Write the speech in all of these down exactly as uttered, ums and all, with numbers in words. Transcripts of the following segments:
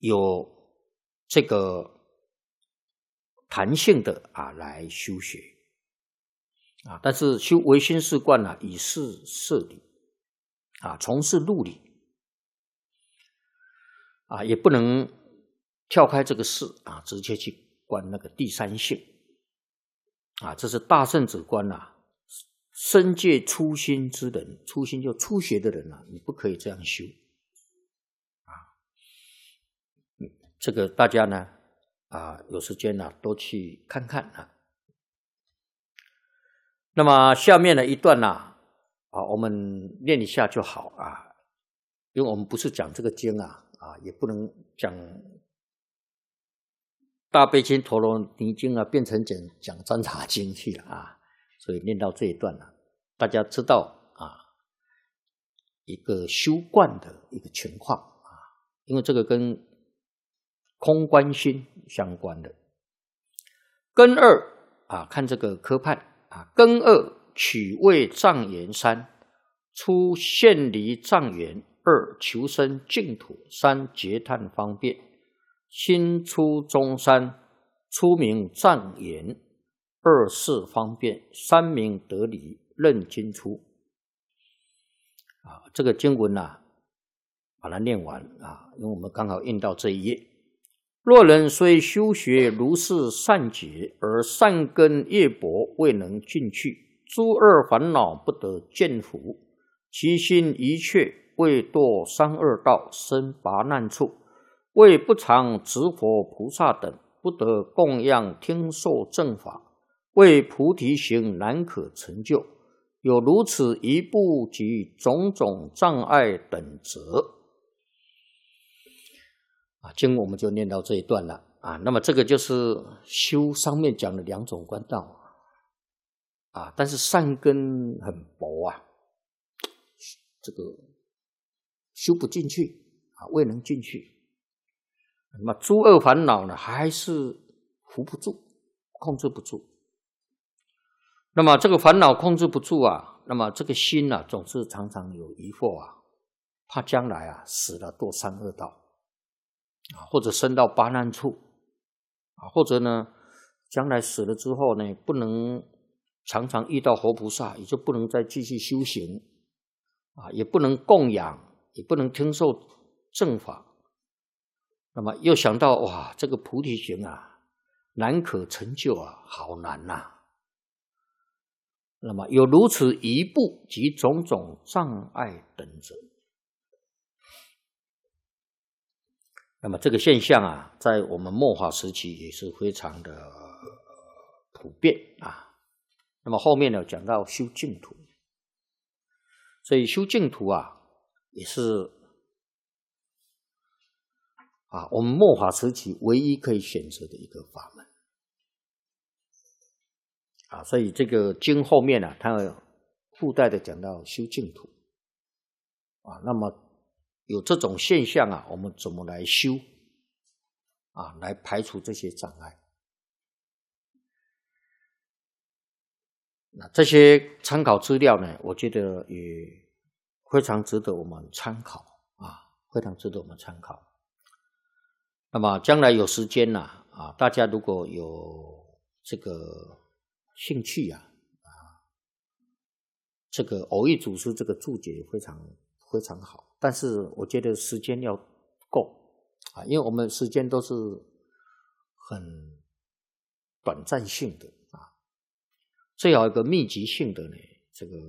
有这个弹性的啊来修学啊，但是修唯心是观啊，以事摄理啊，从事入理啊，也不能跳开这个事啊，直接去观那个第三性啊，这是大圣者观啊，深戒初心之人，初心就初学的人啊，你不可以这样修啊。这个大家呢啊，有时间呢、啊、都去看看啊。那么下面的一段呢 啊, 啊，我们念一下就好啊，因为我们不是讲这个经啊啊，也不能讲大悲经、陀罗尼经啊，变成讲讲占察经去了啊，所以念到这一段了、啊，大家知道啊，一个修观的一个情况啊，因为这个跟空观心相关的。根二啊，看这个科判啊，根二取位障缘三，初现离障缘，二求生净土，三结叹方便，心出中山，初名障缘，二事方便，三名得离，任经出。啊，这个经文啊，把它念完啊，因为我们刚好印到这一页。若人虽修学如是善解，而善根业薄，未能进去，诸恶烦恼不得见伏，其心一却，未堕三恶道，生拔难处，为不常执佛菩萨等，不得供养听受正法，为菩提行难可成就，有如此一步及种种障碍等则。啊，经我们就念到这一段了啊。那么这个就是修上面讲的两种观道啊，但是善根很薄啊，这个修不进去啊，未能进去。那么诸恶烦恼呢，还是扶不住，控制不住。那么这个烦恼控制不住啊，那么这个心啊，总是常常有疑惑啊，怕将来啊死了堕三恶道。啊，或者生到八难处啊，或者呢，将来死了之后呢，不能常常遇到活菩萨，也就不能再继续修行啊，也不能供养，也不能听受正法。那么又想到哇，这个菩提行啊，难可成就啊，好难呐、啊。那么有如此一步及种种障碍等者。那么这个现象啊，在我们末法时期也是非常的普遍啊。那么后面呢，讲到修净土，所以修净土啊，也是啊我们末法时期唯一可以选择的一个法门啊。所以这个经后面啊，它附带的讲到修净土啊。那么有这种现象啊，我们怎么来修啊，来排除这些障碍？那这些参考资料呢，我觉得也非常值得我们参考啊，非常值得我们参考。那么将来有时间呢啊，大家如果有这个兴趣啊啊，这个偶益祖师这个注解非常非常好。但是我觉得时间要够啊，因为我们时间都是很短暂性的啊，最好一个密集性的呢，这个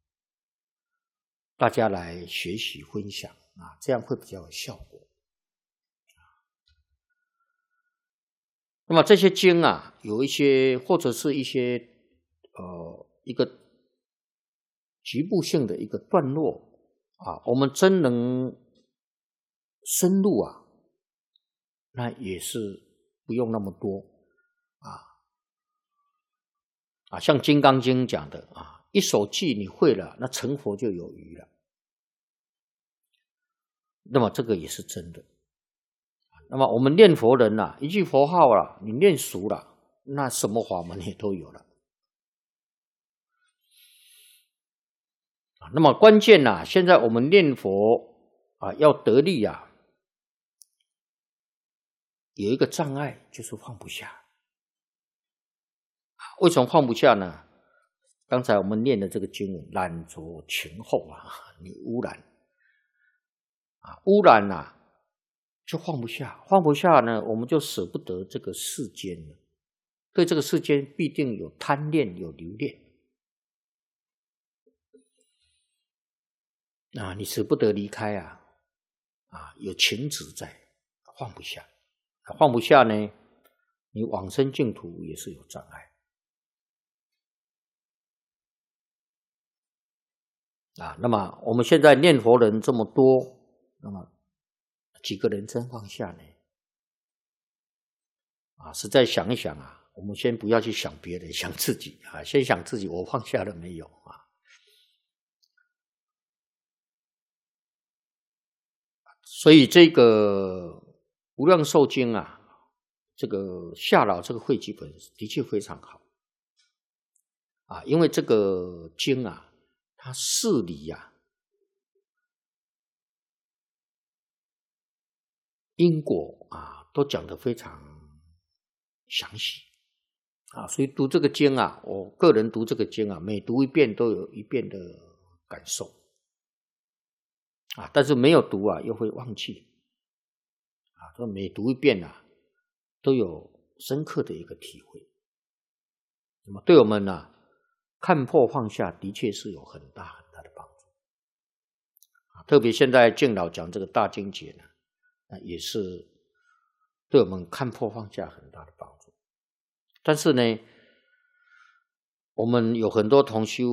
大家来学习分享啊，这样会比较有效果。那么这些经啊，有一些或者是一些呃一个局部性的一个段落。啊，我们真能深入啊，那也是不用那么多啊啊，像《金刚经》讲的啊，一首偈你会了，那成佛就有余了。那么这个也是真的。那么我们念佛人呐、啊，一句佛号了，你念熟了，那什么法门也都有了。那么关键呐、啊，现在我们念佛啊，要得力啊， 有一个障碍，就是放不下。为什么放不下呢？刚才我们念的这个经文，染着情后啊，你污染啊，污染啊，就放不下，放不下呢，我们就舍不得这个世间了。对这个世间必定有贪恋，有留恋啊，你舍不得离开啊，啊，有情执在，放不下，放不下呢，你往生净土也是有障碍啊。那么我们现在念佛人这么多，那么几个人真放下呢？啊，实在想一想啊，我们先不要去想别人，想自己啊，先想自己，我放下了没有啊？所以这个无量寿经啊，这个夏老这个汇集本的确非常好啊，因为这个经啊，它事理啊，因果啊，都讲得非常详细啊，所以读这个经啊，我个人读这个经啊，每读一遍都有一遍的感受啊，但是没有读啊，又会忘记啊，所以每读一遍啊，都有深刻的一个体会。那么对我们呢、啊，看破放下的确是有很大很大的帮助啊，特别现在敬老讲这个大经节呢，啊，也是对我们看破放下很大的帮助。但是呢，我们有很多同修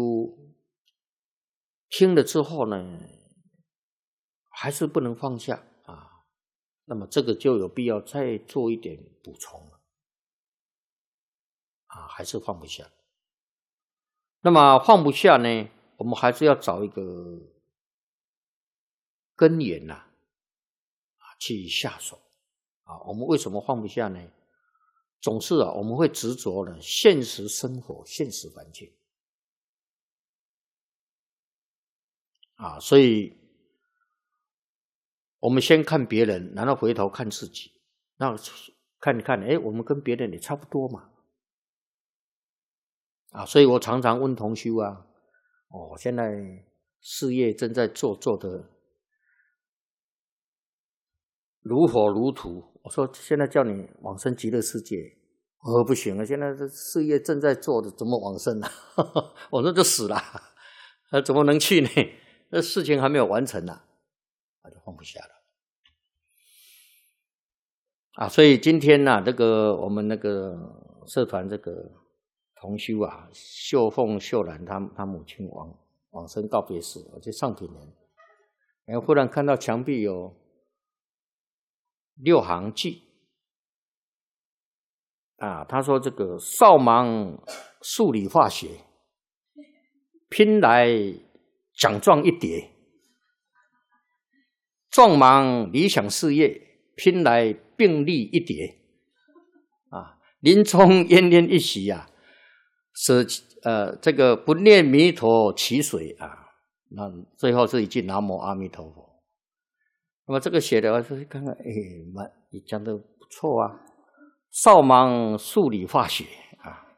听了之后呢，还是不能放下啊，那么这个就有必要再做一点补充了啊，还是放不下。那么放不下呢，我们还是要找一个根源呐、啊，啊，去下手啊。我们为什么放不下呢？总是啊，我们会执着呢现实生活、现实环境啊，所以我们先看别人，然后回头看自己，那看一看，哎，我们跟别人也差不多嘛，啊，所以我常常问同修啊，哦，现在事业正在做做的如火如荼，我说现在叫你往生极乐世界，哦，不行了，现在这事业正在做的，怎么往生啊？我说就死了，那怎么能去呢？那事情还没有完成呢、啊，那就放不下了啊。所以今天呢、啊，这个我们那个社团这个同修啊，秀凤、秀兰他他母亲往往生告别式，我去上品人，然后忽然看到墙壁有六行记啊，他说这个少忙数理化学，拼来奖状一叠；壮忙理想事业，拼来并立一叠。啊，临终奄奄一息啊，舍呃这个不念弥陀祈水啊，那最后是一句南无阿弥陀佛。那么这个写的我是看看，哎，蛮你讲的不错啊。少忙数理化学啊，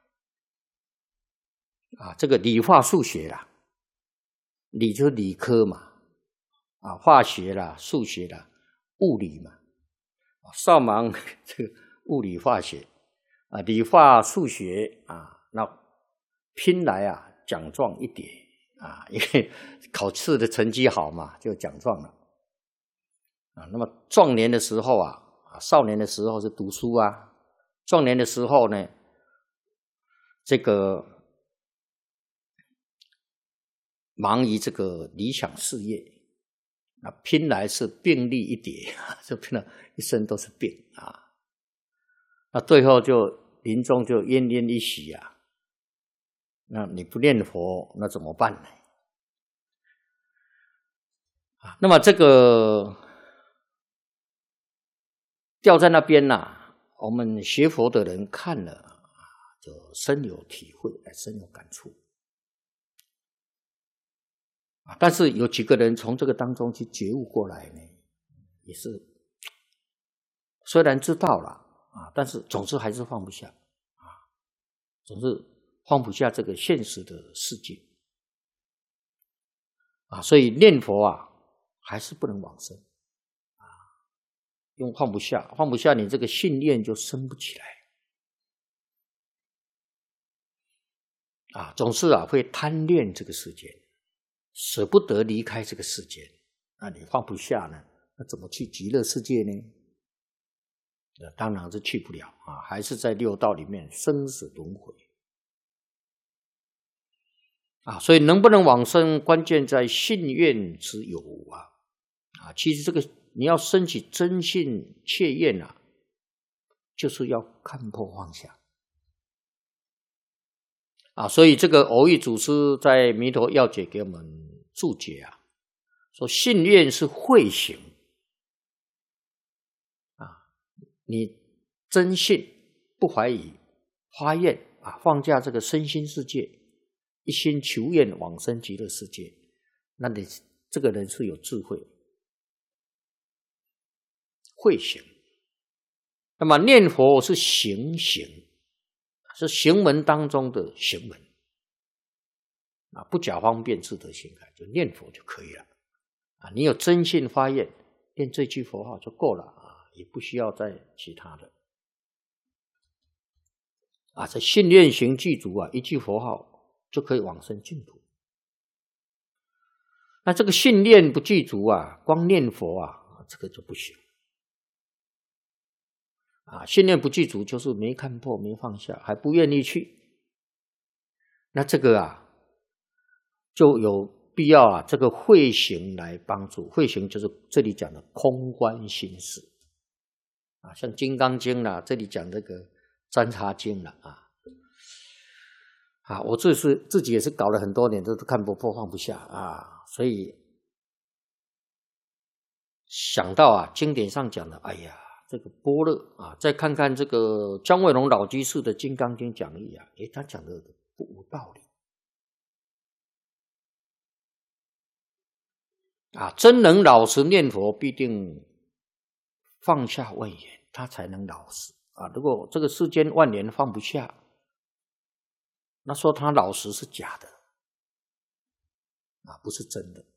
啊，这个理化数学啦，理就是理科嘛，啊，化学啦、数学啦、物理嘛，少忙这个物理化学啊，理化数学啊，那拼来啊，奖状一叠啊，因为考试的成绩好嘛，就奖状了啊。那么壮年的时候啊，啊，少年的时候是读书啊。壮年的时候呢，这个忙于这个理想事业，那拼来是并立一叠，就拼了一生都是病啊。那最后就临终就奄奄一息啊。那你不念佛，那怎么办呢？啊，那么这个掉在那边呐、啊。我们学佛的人看了就深有体会，深有感触但是有几个人从这个当中去觉悟过来呢，也是虽然知道了啊，但是总是还是放不下啊，总是放不下这个现实的世界啊，所以念佛啊，还是不能往生啊，用放不下，放不下，你这个信念就生不起来啊，总是啊会贪恋这个世界，舍不得离开这个世界，那你放不下呢，那怎么去极乐世界呢？那当然是去不了啊，还是在六道里面生死轮回啊。所以能不能往生，关键在信愿之有无啊。啊，其实这个你要升起真信切愿啊，就是要看破放下啊。所以这个偶益祖师在《弥陀要解》给我们注解啊，说信愿是慧行。你真信不怀疑，发愿啊，放下这个身心世界，一心求愿往生极乐世界，那你这个人是有智慧，慧行。那么念佛是行行，是行门当中的行门啊，不假方便自得心开，就念佛就可以了啊。你有真信发愿，念这句佛号就够了啊。也不需要再其他的啊，这信愿行具足啊，一句佛号就可以往生净土。那这个信念不具足啊，光念佛啊，这个就不行啊。信念不具足，就是没看破，没放下，还不愿意去。那这个啊，就有必要啊，这个慧行来帮助。慧行就是这里讲的空观心事。啊，像《金刚经》啦，这里讲这个《观察经》啦，啊，啊，我这是自己也是搞了很多年，都看不破放不下啊，所以想到啊，经典上讲的，哎呀，这个般若啊，再看看这个姜维龙老居士的《金刚经》讲义啊，诶，他讲的不无道理啊，真能老实念佛，必定放下妄言，他才能老实啊！如果这个世间万年放不下，那说他老实是假的啊，不是真的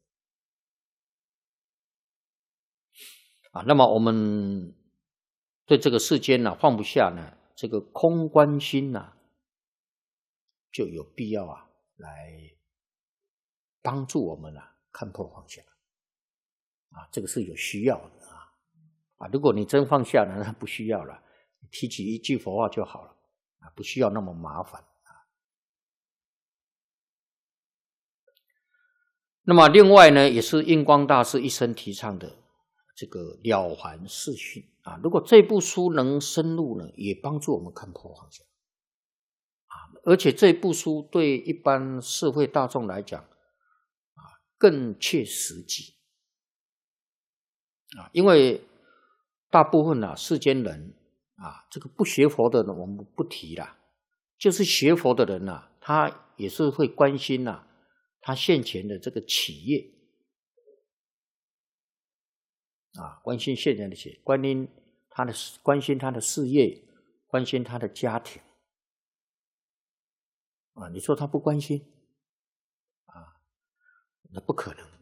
啊。那么我们对这个世间呢、啊、放不下呢，这个空观心呢、啊，就有必要啊来帮助我们啊看破放下啊，这个是有需要的。啊，如果你真放下了，那不需要了，提起一句佛号就好了啊，不需要那么麻烦啊。那么另外呢，也是印光大师一生提倡的这个了凡四训啊。如果这部书能深入呢，也帮助我们看破放下啊。而且这部书对一般社会大众来讲啊，更切实际啊，因为大部分啊，世间人啊，这个不学佛的呢，我们不提啦。就是学佛的人啊，他也是会关心啊，他现前的这个企业啊，关心现前的企业，关心他的关心他的事业，关心他的家庭啊。你说他不关心啊，那不可能。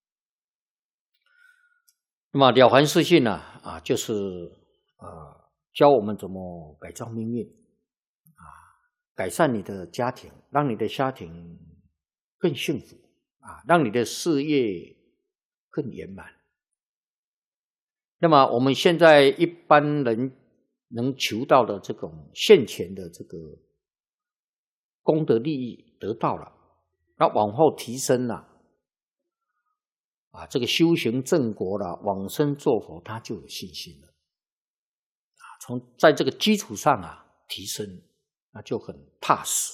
那么了凡四训呢，啊，就是呃教我们怎么改造命运，啊，改善你的家庭，让你的家庭更幸福，啊，让你的事业更圆满。那么我们现在一般人能求到的这种现前的这个功德利益得到了，那往后提升了。啊，这个修行正果了，往生做佛，他就有信心了。啊，从在这个基础上啊提升，那就很踏实。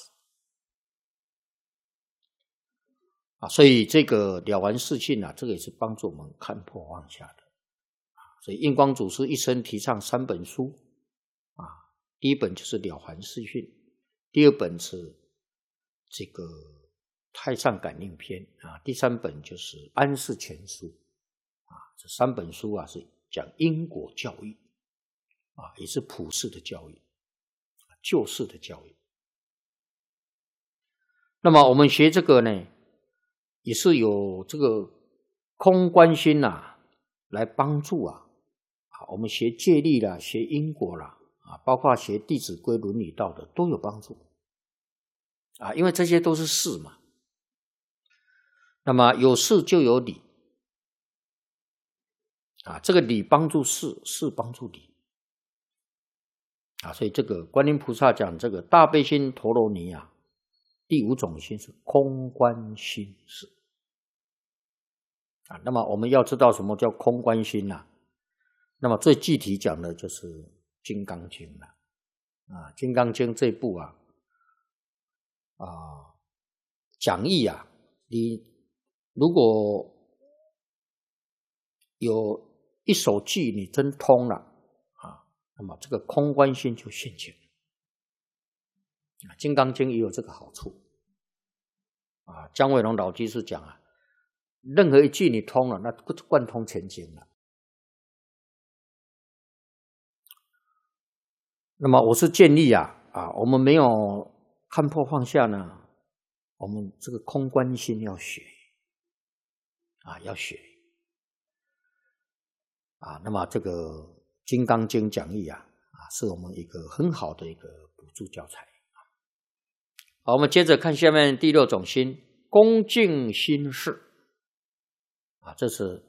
啊，所以这个了凡四训啊，这个也是帮助我们看破放下的。啊，所以印光祖师一生提倡三本书，啊，第一本就是了凡四训，第二本是这个太上感应篇啊，第三本就是安世全书啊，这三本书啊是讲因果教育啊，也是普世的教育，救世的教育。那么我们学这个呢，也是有这个空观心呐、啊，来帮助啊。啊，我们学戒律啦，学因果啦，啊，包括学《弟子规》《伦理道德》都有帮助啊，因为这些都是事嘛。那么有事就有理啊，这个理帮助事，事帮助理啊，所以这个观音菩萨讲这个大悲心陀罗尼啊。第五种心是空观心事啊。那么我们要知道什么叫空观心啊？那么最具体讲的就是《金刚经》了啊，《金刚经》这一部啊啊讲义啊，你如果有一首句你真通了啊，那么这个空观心就现前。《金刚经》也有这个好处啊。姜伟龙老居士讲啊，任何一句你通了，那贯通全经了。那么我是建议啊啊，我们没有看破放下呢，我们这个空观心要学啊，要学啊。那么这个《金刚经》讲义啊啊，是我们一个很好的一个补助教材。好，我们接着看下面第六种心，恭敬心事啊，这是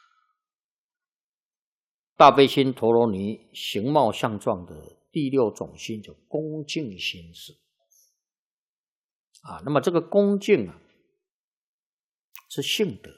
大悲心陀罗尼形貌相状的第六种心，叫恭敬心事啊。那么这个恭敬啊，是性德，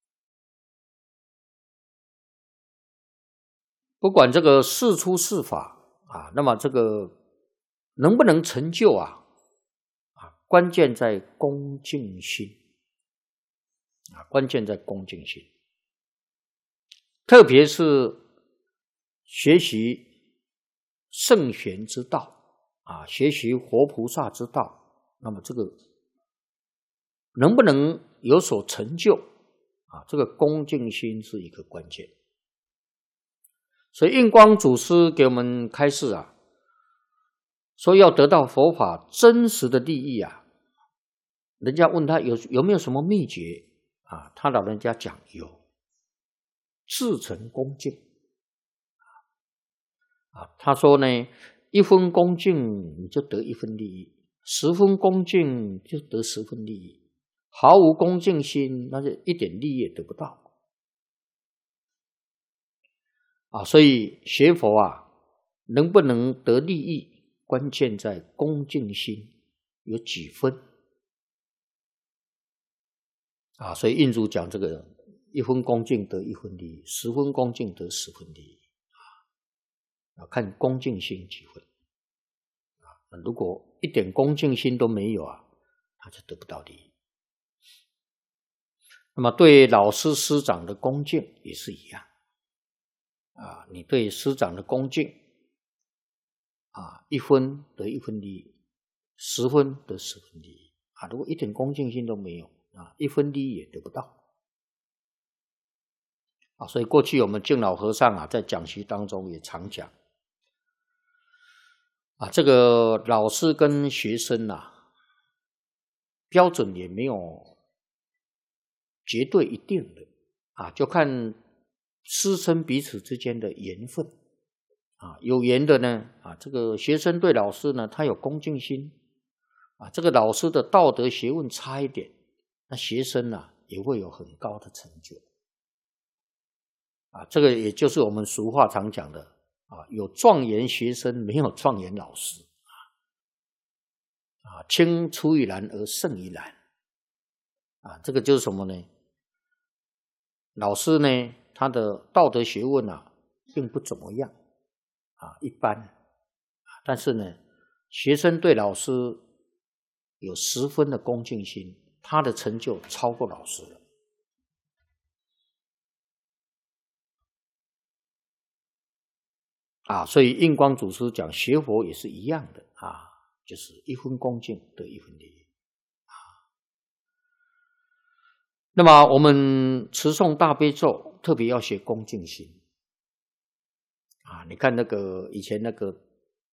不管这个事出事法啊，那么这个能不能成就啊？关键在恭敬心啊，关键在恭敬心，特别是学习圣贤之道啊，学习活菩萨之道，那么这个能不能有所成就啊？这个恭敬心是一个关键。所以印光祖师给我们开示啊，说要得到佛法真实的利益啊，人家问他有有没有什么秘诀啊？他老人家讲有，至诚恭敬啊。他说呢，一分恭敬你就得一分利益，十分恭敬就得十分利益，毫无恭敬心，那就一点利益也得不到啊。所以学佛啊，能不能得利益？关键在恭敬心有几分啊？所以印祖讲这个一分恭敬得一分利益，十分恭敬得十分利益啊，看恭敬心几分啊。如果一点恭敬心都没有啊，他就得不到利益。那么对老师师长的恭敬也是一样啊，你对师长的恭敬啊，一分得一分利益，十分得十分利益啊。如果一点恭敬心都没有啊，一分利益也得不到啊。所以过去我们敬老和尚啊，在讲习当中也常讲啊，这个老师跟学生啊，标准也没有绝对一定的啊，就看师生彼此之间的缘分。啊，有缘的呢，啊，这个学生对老师呢，他有恭敬心，啊，这个老师的道德学问差一点，那学生呢、啊、也会有很高的成就，啊，这个也就是我们俗话常讲的，啊，有状元学生，没有状元老师，啊，青出于蓝而胜于蓝，啊，这个就是什么呢？老师呢，他的道德学问啊，并不怎么样。啊，一般，但是呢，学生对老师有十分的恭敬心，他的成就超过老师了。啊，所以印光祖师讲学佛也是一样的啊，就是一分恭敬得一分利益啊。那么我们持诵大悲咒，特别要学恭敬心。 啊，你看那个以前那个